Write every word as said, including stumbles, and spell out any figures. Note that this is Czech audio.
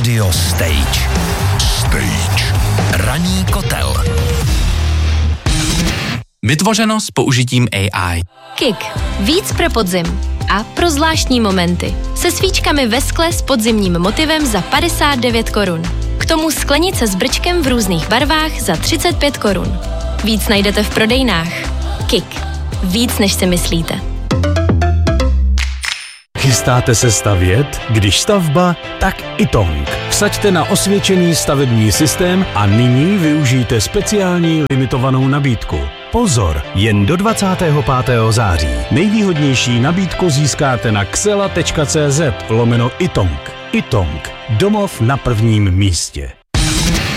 Radio Stage. Stage. Ranní kotel. Vytvořeno s použitím A I. Kik. Víc pro podzim. A pro zvláštní momenty. Se svíčkami ve skle s podzimním motivem za padesát devět korun. K tomu sklenice s brčkem v různých barvách za třicet pět korun. Víc najdete v prodejnách. Kik. Víc než si myslíte. Chystáte se stavět? Když stavba, tak iTONG. Vsaďte na osvědčený stavební systém a nyní využijte speciální limitovanou nabídku. Pozor, jen do dvacátého pátého září. Nejvýhodnější nabídku získáte na xela tečka cz lomeno iTONG. iTONG. Domov na prvním místě.